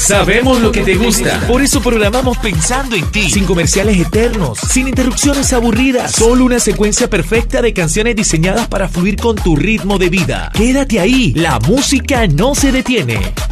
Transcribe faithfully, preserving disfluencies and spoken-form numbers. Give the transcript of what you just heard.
Sabemos lo que te gusta. Por eso programamos pensando en ti. Sin comerciales eternos, sin interrupciones aburridas. Solo una secuencia perfecta de canciones diseñadas para fluir con tu ritmo de vida. Quédate ahí, la música no se detiene.